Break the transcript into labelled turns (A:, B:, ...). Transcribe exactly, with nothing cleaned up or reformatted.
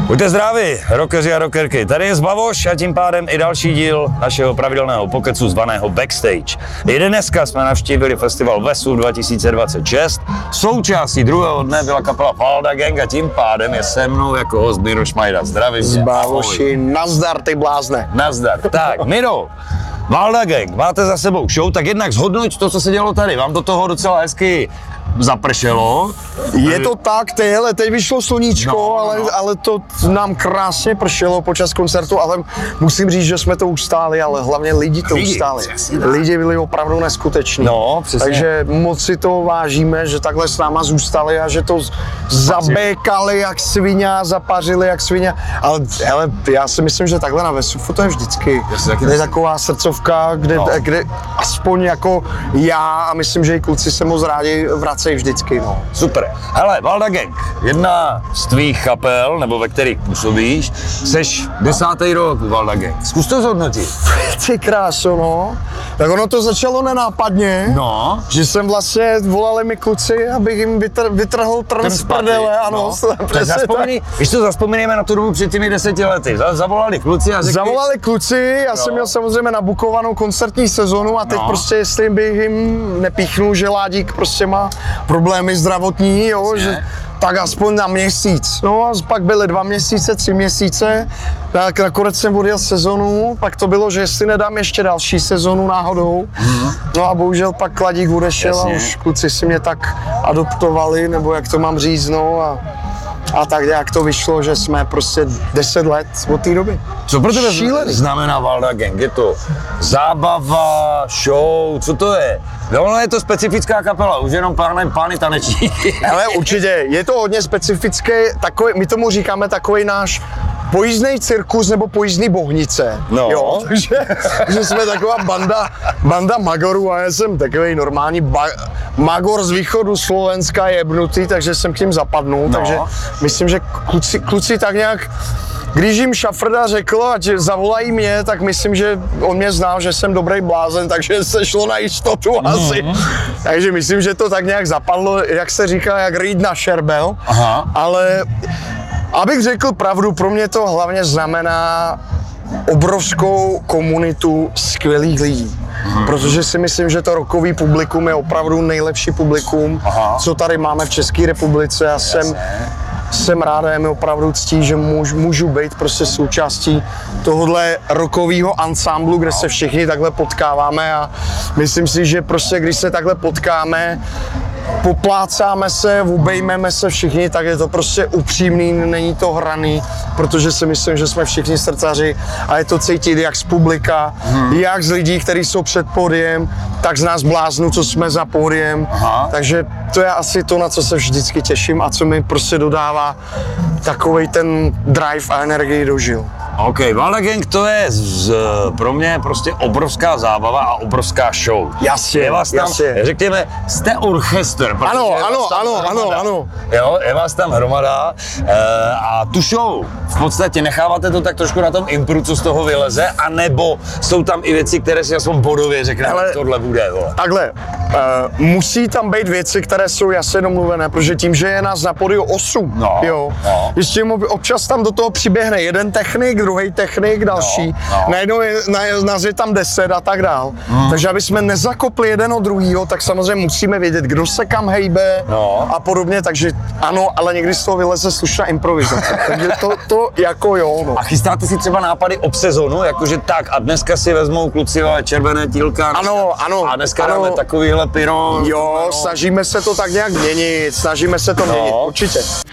A: Buďte zdraví, rockeři a rockerky. Tady je Zbavoš a tím pádem i další díl našeho pravidelného pokecu zvaného Backstage. I dneska jsme navštívili festival Vesu dva tisíce dvacet šest. Součástí druhého dne byla kapela Valda Gang a tím pádem je se mnou jako host Miro Šmajda. Zdravím tě.
B: Zbavoši, nazdar ty blázne.
A: Nazdar. Tak, Miro, Valda Gang, máte za sebou show, tak jednak zhodnoť to, co se dělo tady. Vám do toho docela hezky zapršelo.
B: Je to tak, tyhle, teď vyšlo sluníčko,
A: No,
B: ale,
A: no.
B: ale to nám krásně pršelo počas koncertu, ale musím říct, že jsme to ustáli, ale hlavně lidi to
A: Lidi,
B: ustáli.
A: přesně tak.
B: Lidi byli opravdu neskuteční.
A: No, přesně.
B: Takže moc si to vážíme, že takhle s náma zůstali a že to zabékali jak svině, zapařili jak svině. Ale hele, já si myslím, že takhle na Vesufu to je vždycky.
A: Já si taky
B: To je
A: myslím.
B: taková srdcovka, kde,
A: No.
B: kde aspoň jako já a myslím, že i kluci se moc rádi vracejí vždycky. No.
A: Super. Hele, Valda Gang, jedna z tvých kapel, nebo ve kterých působíš, seš desátý rok u Valda Gang. Zkus to zhodnotit.
B: Ty kráso, no. Tak ono to začalo nenápadně,
A: No.
B: že jsem vlastně, volali mi kluci, abych jim vytr, vytrhl trn z prdele, ano.
A: Tak
B: přesně
A: zaspomínej, když to zaspomínáme na tu dobu před těmi deseti lety. Za- Zavolali kluci a řekli...
B: Zavolali kluci, já jsem měl samozřejmě nabukovanou koncertní sezonu a teď
A: No.
B: prostě, jestli bych jim nepíchnul, že Ládík prostě má problémy zdravotní, jo, že tak aspoň na měsíc. No a pak byly dva měsíce, tři měsíce, tak nakonec jsem odjel sezonu, pak to bylo, že jestli nedám ještě další sezonu náhodou. Mm. No a bohužel pak Ladík odešel
A: Jasně.
B: a už kluci si mě tak adoptovali, nebo jak to mám říct, no a a tak nějak to vyšlo, že jsme prostě deset let od té doby.
A: Co pro tebe
B: Šílený.
A: znamená Valda Gang? Je to zábava, show, co to je? No, ono je to specifická kapela, už jenom pár pány taneční.
B: Ale určitě, je to hodně specifické, takový, my tomu říkáme takový náš pojízdnej cirkus nebo pojízdný bohnice.
A: No.
B: Jo, takže že jsme taková banda, banda magorů a já jsem takový normální ba, magor z východu Slovenska jebnutý, takže jsem k ním zapadnul,
A: No.
B: takže myslím, že kluci, kluci tak nějak, když jim Šafrda řekl, ať zavolají mě, tak myslím, že on mě znal, že jsem dobrý blázen, takže se šlo na jistotu asi. Takže myslím, že to tak nějak zapadlo, jak se říká, jak rýd na šerbel.
A: Aha.
B: Ale abych řekl pravdu, pro mě to hlavně znamená obrovskou komunitu skvělých lidí. Hmm. Protože si myslím, že to rockový publikum je opravdu nejlepší publikum,
A: Aha.
B: co tady máme v České republice a jsem, jsem rád a je mi opravdu ctí, že můžu, můžu být prostě součástí tohohle rockového ansámblu, kde se všichni takhle potkáváme a myslím si, že prostě když se takhle potkáme, poplácáme se, obejmeme se všichni, tak je to prostě upřímný, není to hraný, protože si myslím, že jsme všichni srdcaři a je to cítit jak z publika, hmm. jak z lidí, kteří jsou před pódiem, tak z nás bláznů, co jsme za pódiem.
A: Aha.
B: Takže to je asi to, na co se vždycky těším a co mi prostě dodává takovej ten drive a energii do žil.
A: OK, Valda Gang to je z, pro mě prostě obrovská zábava a obrovská show.
B: Jasně,
A: je vás tam,
B: jasně.
A: řekněme, jste orchestr. protože
B: Ano,
A: je vás
B: ano,
A: tam
B: ano,
A: hromada.
B: ano, ano.
A: Jo, je vás tam hromada e, a tu show v podstatě necháváte to tak trošku na tom impru, co z toho vyleze, anebo jsou tam i věci, které si aspoň bodově řekneme,
B: Hele,
A: tohle bude, vole.
B: Takhle, uh, musí tam být věci, které jsou jasně domluvené, protože tím, že je nás na podiu osm,
A: No,
B: jo,
A: no.
B: ještě občas tam do toho přiběhne jeden technik, druhý technik, další,
A: No, no.
B: najednou je, na, nás je tam deset a tak dál.
A: Hmm.
B: Takže aby jsme nezakopli jeden od druhýho, tak samozřejmě musíme vědět, kdo se kam hejbe
A: No.
B: a podobně, takže ano, ale někdy z toho vyleze slušná improvizace, takže to, to jako jo, no.
A: A chystáte si třeba nápady ob sezonu, jakože tak a dneska si vezmou kluci vole, červené tílka.
B: Ano, ano,
A: A dneska
B: ano.
A: dáme takovýhle pyro.
B: Jo,
A: no.
B: snažíme se to tak nějak měnit, snažíme se to
A: No.
B: měnit, určitě.